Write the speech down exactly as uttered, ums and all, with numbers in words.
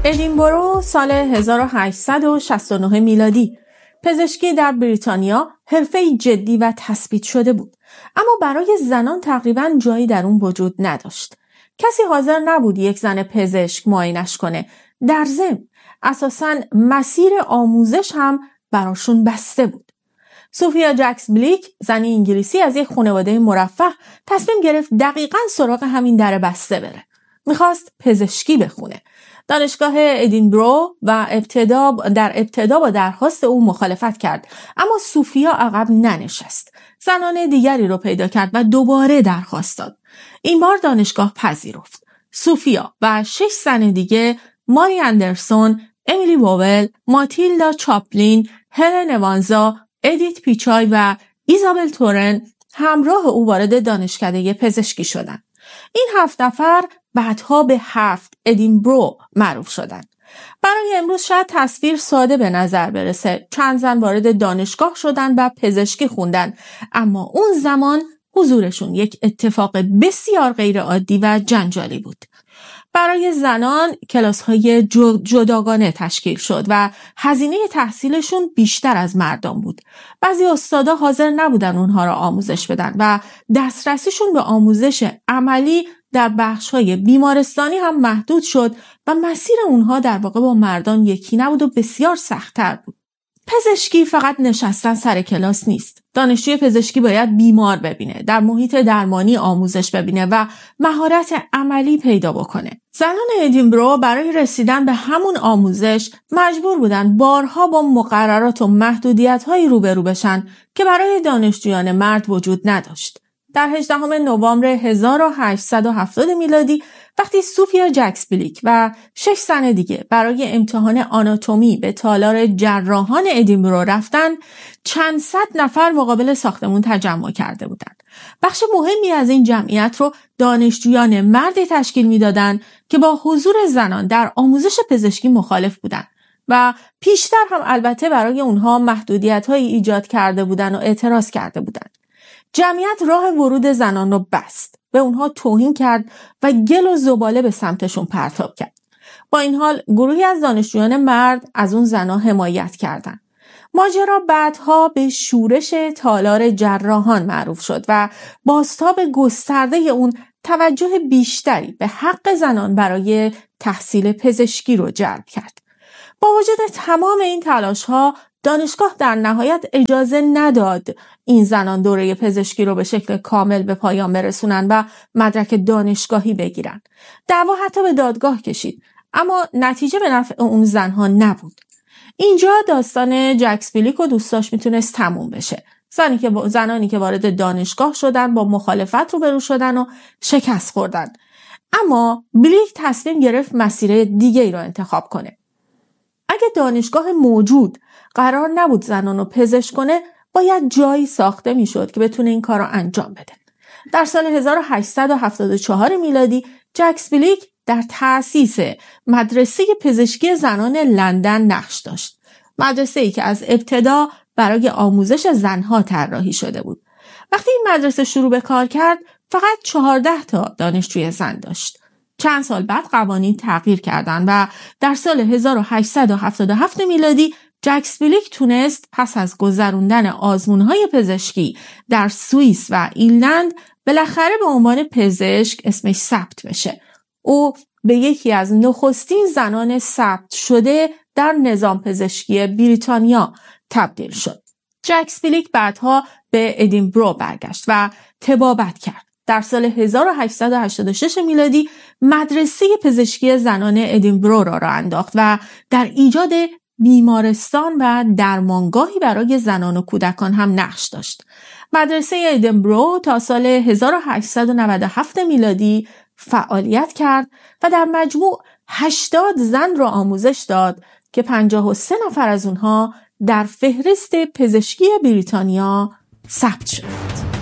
ادینبرو سال هزار و هشتصد و شصت و نه میلادی. پزشکی در بریتانیا حرفه‌ای جدی و تثبیت شده بود، اما برای زنان تقریباً جایی در اون وجود نداشت. کسی حاضر نبود یک زن پزشک معاینش کنه. در ضمن اساساً مسیر آموزش هم براشون بسته بود. سوفیا جکس بلیک، زنی انگلیسی از یک خانواده مرفه، تصمیم گرفت دقیقاً سراغ همین در بسته بره. میخواست پزشکی بخونه. دانشگاه ادینبرو و ابتدا در ابتدا با درخواست او مخالفت کرد، اما سوفیا عقب ننشست. زنان دیگری رو پیدا کرد و دوباره درخواست داد. این بار دانشگاه پذیرفت. سوفیا و شش زن دیگه، ماری اندرسون، امیلی ووول، ماتیلدا چاپلین، هلن اوانزا، ادیت پیچای و ایزابل تورن همراه او وارد دانشکده پزشکی شدند. این هفت نفر بعدها به هفت ادینبرو معروف شدند. برای امروز شاید تصویر ساده به نظر برسه. چند زن وارد دانشگاه شدند و پزشکی خوندن، اما اون زمان حضورشون یک اتفاق بسیار غیر عادی و جنجالی بود. برای زنان کلاس‌های جداگانه تشکیل شد و هزینه تحصیلشون بیشتر از مردان بود. بعضی استادا حاضر نبودن اونها را آموزش بدن و دسترسیشون به آموزش عملی در بخش‌های بیمارستانی هم محدود شد و مسیر اونها در واقع با مردان یکی نبود و بسیار سخت‌تر بود. پزشکی فقط نشستن سر کلاس نیست. دانشجوی پزشکی باید بیمار ببینه، در محیط درمانی آموزش ببینه و مهارت عملی پیدا بکنه. زنان ادینبرو برای رسیدن به همون آموزش مجبور بودن بارها با مقررات و محدودیت‌هایی روبرو بشن که برای دانشجویان مرد وجود نداشت. در هجدهم نوامبر هزار و هشتصد و هفتاد میلادی وقتی سوفیا جکس بلیک و شش زن دیگه برای امتحان آناتومی به تالار جراحان ادینبرو رفتن، چند صد نفر مقابل ساختمون تجمع کرده بودند. بخش مهمی از این جمعیت رو دانشجویان مردی تشکیل میدادند که با حضور زنان در آموزش پزشکی مخالف بودند و پیشتر هم البته برای اونها محدودیت‌هایی ایجاد کرده بودند و اعتراض کرده بودند. جمعیت راه ورود زنان رو بست، به اونها توهین کرد و گل و زباله به سمتشون پرتاب کرد. با این حال گروهی از دانشجویان مرد از اون زنها حمایت کردند. ماجرا بعدها به شورش تالار جراحان معروف شد و بازتاب گسترده اون توجه بیشتری به حق زنان برای تحصیل پزشکی رو جلب کرد. با وجود تمام این تلاش‌ها، دانشگاه در نهایت اجازه نداد این زنان دوره پزشکی رو به شکل کامل به پایان برسونن و مدرک دانشگاهی بگیرن. دعوا حتی به دادگاه کشید، اما نتیجه به نفع اون زنها نبود. اینجا داستان جکس بلیک و دوستاش میتونست تموم بشه. زنی که با... زنانی که وارد دانشگاه شدن با مخالفت روبرو شدن و شکست خوردن. اما بلیک تصمیم گرفت مسیر دیگه ای رو انتخاب کنه. اگه دانشگاه موجود قرار نبود زنان رو پزشک کنه، باید جایی ساخته میشد که بتونه این کار رو انجام بده. در سال هزار و هشتصد و هفتاد و چهار میلادی جکس بلیک در تأسیس مدرسه پزشکی زنان لندن نقش داشت. مدرسه‌ای که از ابتدا برای آموزش زنها طراحی شده بود. وقتی این مدرسه شروع به کار کرد، فقط چهارده تا دانشجوی زن داشت. چند سال بعد قوانین تغییر کردند و در سال هزار و هشتصد و هفتاد و هفت میلادی جکس بلیک تونست پس از گذروندن آزمون‌های پزشکی در سوئیس و ایرلند بالاخره به عنوان پزشک اسمش ثبت بشه. او به یکی از نخستین زنان ثبت شده در نظام پزشکی بریتانیا تبدیل شد. جکس بلیک بعدها به ادینبرو برگشت و طبابت کرد. در سال هزار و هشتصد و هشتاد و شش میلادی مدرسه پزشکی زنان ادینبرو را راه انداخت و در ایجاد بیمارستان و درمانگاهی برای زنان و کودکان هم نقش داشت. مدرسه ادینبرو تا سال هزار و هشتصد و نود و هفت میلادی فعالیت کرد و در مجموع هشتاد زن را آموزش داد که پنجاه و سه نفر از اونها در فهرست پزشکی بریتانیا ثبت شدند.